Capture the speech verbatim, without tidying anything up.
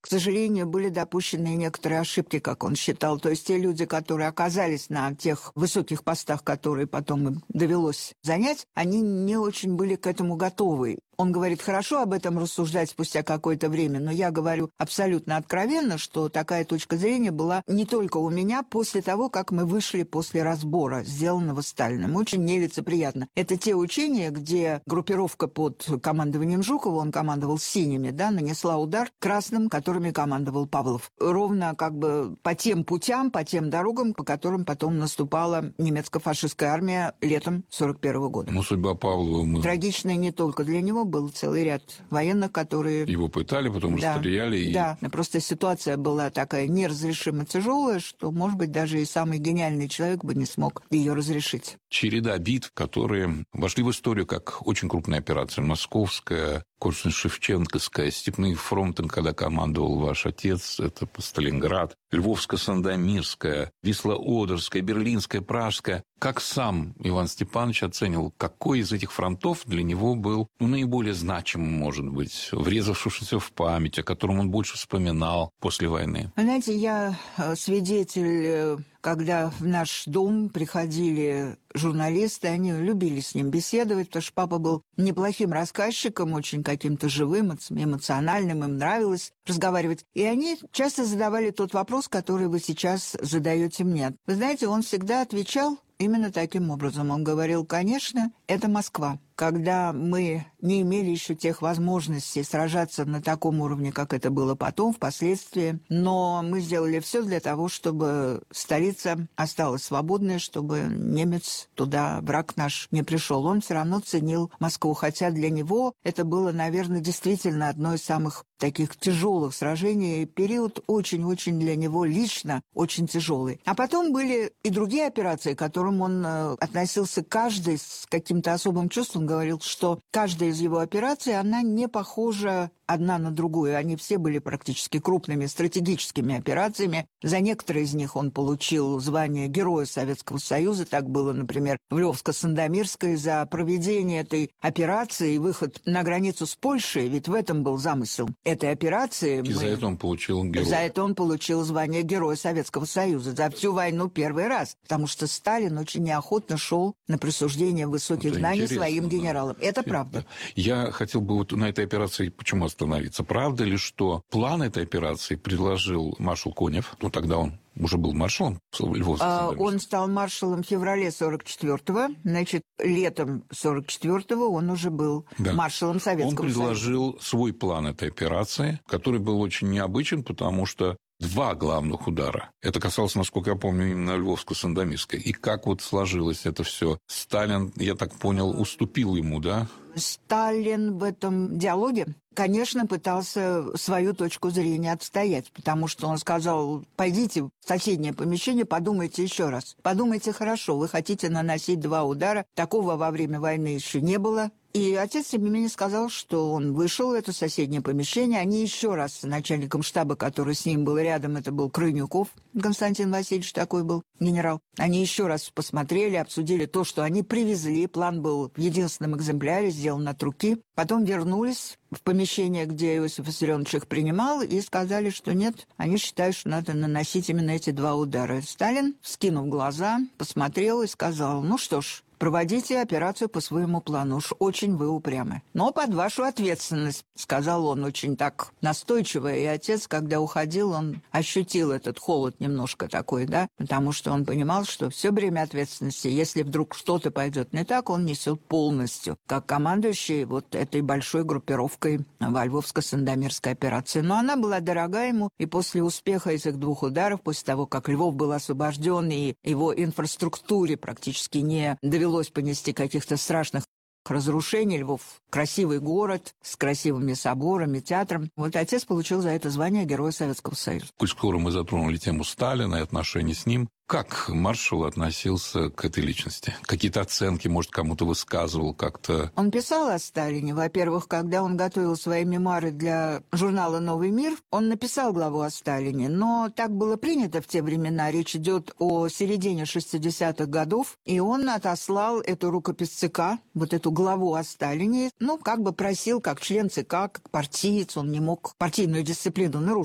к сожалению, были допущены некоторые ошибки, как он считал. То есть те люди, которые оказались на тех высоких постах, которые потом им довелось занять, они не очень были к этому готовы. Он говорит, хорошо об этом рассуждать спустя какое-то время, но я говорю абсолютно откровенно, что такая точка зрения была не только у меня после того, как мы вышли после разбора, сделанного Сталиным. Очень нелицеприятно. Это те учения, где группировка под командованием Жукова, он командовал синими, да, нанесла удар красным, которыми командовал Павлов. Ровно как бы по тем путям, по тем дорогам, по которым потом наступала немецко-фашистская армия летом сорок первого года. Ну, судьба Павлова мы... Трагичная не только для него, был целый ряд военных, которые... Его пытали, потом да, расстреляли. И... Да, просто ситуация была такая неразрешимо тяжелая, что, может быть, даже и самый гениальный человек бы не смог ее разрешить. Череда битв, которые вошли в историю как очень крупная операция. Московская, Корсунь-Шевченковская, Степные фронты, когда командовал ваш отец, это Сталинград, Львовско-Сандомирская, Висло-Одерская, Берлинская, Пражская. Как сам Иван Степанович оценил, какой из этих фронтов для него был ну, наиболее значимым, может быть, врезавшимся в память, о котором он больше вспоминал после войны? Вы знаете, я свидетель, когда в наш дом приходили журналисты, они любили с ним беседовать, потому что папа был неплохим рассказчиком, очень каким-то живым, эмоциональным, им нравилось разговаривать. И они часто задавали тот вопрос, который вы сейчас задаете мне. Вы знаете, он всегда отвечал именно таким образом. Он говорил, конечно, это Москва. Когда мы не имели еще тех возможностей сражаться на таком уровне, как это было потом, впоследствии, но мы сделали все для того, чтобы столица осталась свободной, чтобы немец туда, враг наш, не пришел. Он все равно ценил Москву, хотя для него это было, наверное, действительно одно из самых таких тяжелых сражений. Период очень-очень для него лично очень тяжелый. А потом были и другие операции, к которым он относился каждый с каким-то особым чувством, говорил, что каждая из его операций, она не похожа одна на другую. Они все были практически крупными стратегическими операциями. За некоторые из них он получил звание Героя Советского Союза. Так было, например, в Львовско-Сандомирской за проведение этой операции и выход на границу с Польшей. Ведь в этом был замысел этой операции. И Мы... за это он получил героя. За это он получил звание Героя Советского Союза. За всю войну первый раз. Потому что Сталин очень неохотно шел на присуждение высоких это знаний своим генералам. Да. Это правда. Я хотел бы вот на этой операции почему остановиться. Правда ли, что план этой операции предложил маршал Конев? Ну, тогда он уже был маршалом Львовского. А, он стал маршалом в феврале сорок четвёртого. Значит, летом сорок четвёртого он уже был да. маршалом Советского Союза. Он предложил Союза. свой план этой операции, который был очень необычен, потому что два главных удара. Это касалось, насколько я помню, именно Львовско-Сандомирской. И как вот сложилось это все? Сталин, я так понял, уступил ему, да? Сталин в этом диалоге, конечно, пытался свою точку зрения отстоять, потому что он сказал, пойдите в соседнее помещение, подумайте еще раз. Подумайте хорошо, вы хотите наносить два удара. Такого во время войны еще не было. И отец, тем не менее, сказал, что он вышел в это соседнее помещение. Они еще раз с начальником штаба, который с ним был рядом, это был Крайнюков, Константин Васильевич такой был, генерал. Они еще раз посмотрели, обсудили то, что они привезли. План был в единственном экземпляре, сделан от руки. Потом вернулись в помещение, где Иосиф Виссарионович их принимал, и сказали, что нет, они считают, что надо наносить именно эти два удара. Сталин, вскинув глаза, посмотрел и сказал, ну что ж, проводите операцию по своему плану. Уж очень вы упрямы. Но под вашу ответственность, сказал он очень так настойчиво. И отец, когда уходил, он ощутил этот холод немножко такой, да, потому что он понимал, что все бремя ответственности, если вдруг что-то пойдет не так, он несет полностью, как командующий вот этой большой группировкой во Львовско-Сандомирской операции. Но она была дорога ему, и после успеха этих двух ударов, после того, как Львов был освобожден, и его инфраструктуре практически не довелось понести каких-то страшных разрушений. Львов — красивый город с красивыми соборами, театром. Вот отец получил за это звание Героя Советского Союза. Коль скоро мы затронули тему Сталина и отношения с ним, как маршал относился к этой личности? Какие-то оценки, может, кому-то высказывал как-то? Он писал о Сталине. Во-первых, когда он готовил свои мемуары для журнала «Новый мир», он написал главу о Сталине. Но так было принято в те времена. Речь идет о середине шестидесятых годов. И он отослал эту рукопись ЦК, вот эту главу о Сталине. Ну, как бы просил, как член ЦК, как партиец. Он не мог партийную дисциплину нарушить.